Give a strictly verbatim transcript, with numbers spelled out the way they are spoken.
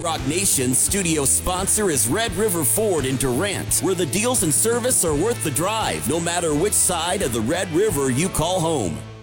Rock Nation's studio sponsor is Red River Ford in Durant, where the deals and service are worth the drive, no matter which side of the Red River you call home.